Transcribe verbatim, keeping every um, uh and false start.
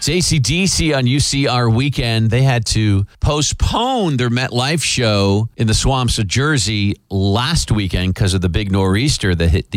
It's A C D C on U C R Weekend. They had to postpone their MetLife show in the swamps of Jersey last weekend because of the big nor'easter that hit the